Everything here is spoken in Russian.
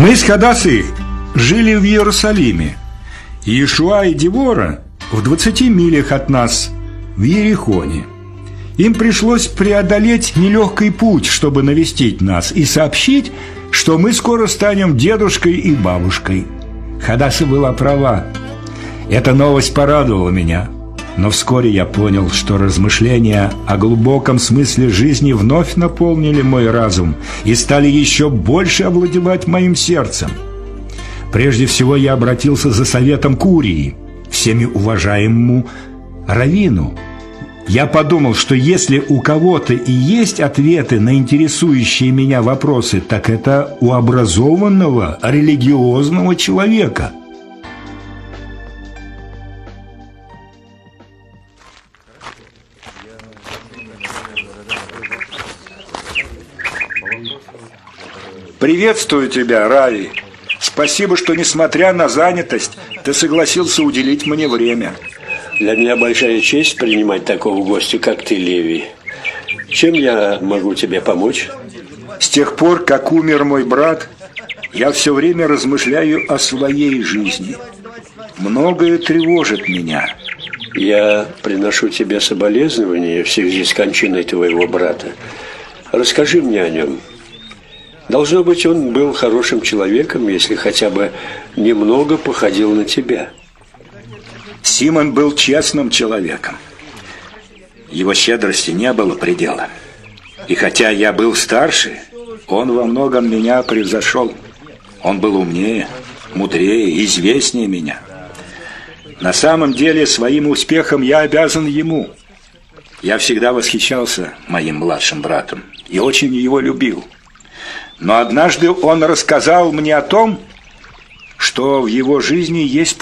Мы с Хадасой жили в Иерусалиме. Иешуа и Девора в 20 милях от нас, в Иерихоне. Им пришлось преодолеть нелегкий путь, чтобы навестить нас и сообщить, что мы скоро станем дедушкой и бабушкой. Хадаса была права. Эта новость порадовала меня. Но вскоре я понял, что размышления о глубоком смысле жизни вновь наполнили мой разум и стали еще больше овладевать моим сердцем. Прежде всего я обратился за советом к Урии, всеми уважаемому раввину. Я подумал, что если у кого-то и есть ответы на интересующие меня вопросы, так это у образованного, религиозного человека. Приветствую тебя, Рави. Спасибо, что, несмотря на занятость, ты согласился уделить мне время. Для меня большая честь принимать такого гостя, как ты, Леви. Чем я могу тебе помочь? С тех пор, как умер мой брат, я все время размышляю о своей жизни. Многое тревожит меня. Я приношу тебе соболезнования в связи с кончиной твоего брата. Расскажи мне о нем. Должно быть, он был хорошим человеком, если хотя бы немного походил на тебя. Симон был честным человеком. Его щедрости не было предела. И хотя я был старше, он во многом меня превзошел. Он был умнее, мудрее, известнее меня. На самом деле, своим успехом я обязан ему. Я всегда восхищался моим младшим братом и очень его любил. Но однажды он рассказал мне о том, что в его жизни есть